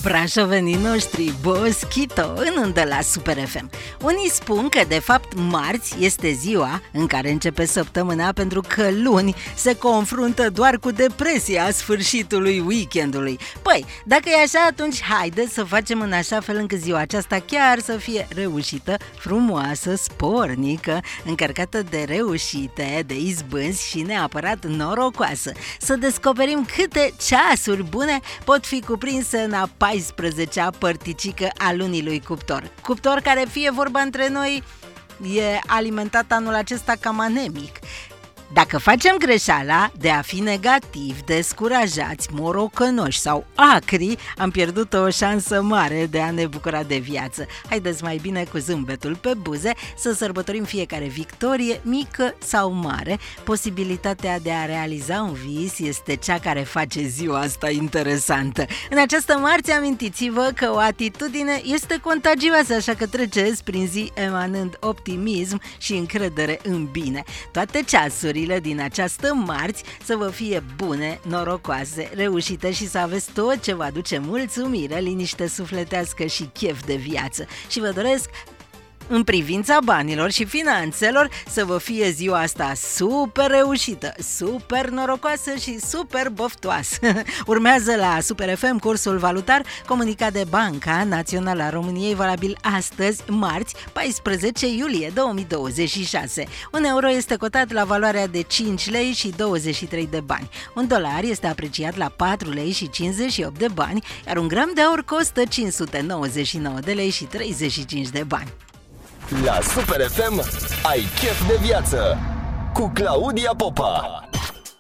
brașovenii noștri, Boschito, în undă la Super FM. Unii spun că de fapt marți este ziua în care începe săptămâna, pentru că luni se confruntă doar cu depresia sfârșitului weekendului. Păi, dacă e așa, atunci haideți să facem în așa fel încât ziua aceasta chiar să fie reușită, frumoasă, spornică, încărcată de reușite, de izbânzi și neapărat norocoasă. Să descoperim câte ceasuri bune pot fi cuprinse în a 14-a părticică a lunii lui Cuptor. Cuptor care, fie vorba între noi, e alimentat anul acesta cam anemic. Dacă facem greșeala de a fi negativ, descurajați, morocănoși sau acri, am pierdut o șansă mare de a ne bucura de viață. Haideți mai bine cu zâmbetul pe buze să sărbătorim fiecare victorie, mică sau mare. Posibilitatea de a realiza un vis este cea care face ziua asta interesantă. În această marți amintiți-vă că o atitudine este contagioasă, așa că treceți prin zi emanând optimism și încredere în bine. Toate ceasurile din această marți să vă fie bune, norocoase, reușite și să aveți tot ce vă aduce mulțumire, liniște sufletească și chef de viață. Și vă doresc, în privința banilor și finanțelor, să vă fie ziua asta super reușită, super norocoasă și super boftoasă. Urmează la Super FM cursul valutar comunicat de Banca Națională a României, valabil astăzi, marți, 14 iulie 2026. Un euro este cotat la valoarea de 5 lei și 23 de bani. Un dolar este apreciat la 4 lei și 58 de bani, iar un gram de aur costă 599 de lei și 35 de bani. La Super FM ai chef de viață cu Claudia Popa.